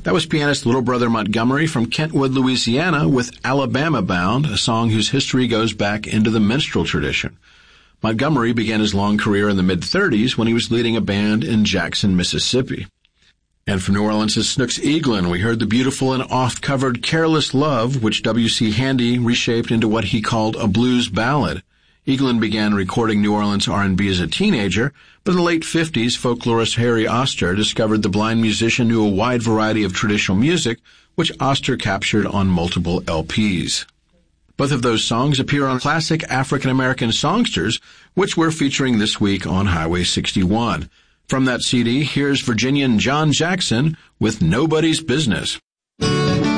That was pianist Little Brother Montgomery from Kentwood, Louisiana, with Alabama Bound, a song whose history goes back into the minstrel tradition. Montgomery began his long career in the mid-30s when he was leading a band in Jackson, Mississippi. And from New Orleans' Snooks Eaglin, we heard the beautiful and oft-covered Careless Love, which W.C. Handy reshaped into what he called a blues ballad. Eaglin began recording New Orleans R&B as a teenager, but in the late 50s, folklorist Harry Oster discovered the blind musician knew a wide variety of traditional music, which Oster captured on multiple LPs. Both of those songs appear on Classic African-American Songsters, which we're featuring this week on Highway 61. From that CD, here's Virginian John Jackson with Nobody's Business.